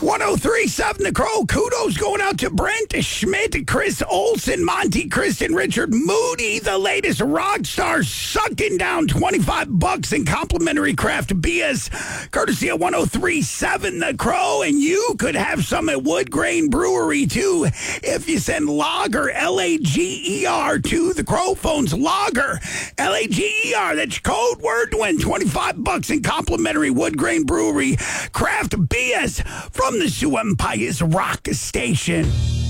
1037 The Crow. Kudos going out to Brent Schmidt, Chris Olson, Monty, Kristen, Richard Moody, the latest rock star, sucking down $25 in complimentary craft beers, courtesy of 1037 The Crow. And you could have some at Wood Grain Brewery, too, if you send Lager, Lager, to the Crow phones. Lager, Lager. That's your code word to win $25 in complimentary Wood Grain Brewery craft beers from the Sioux Empire's Rock Station.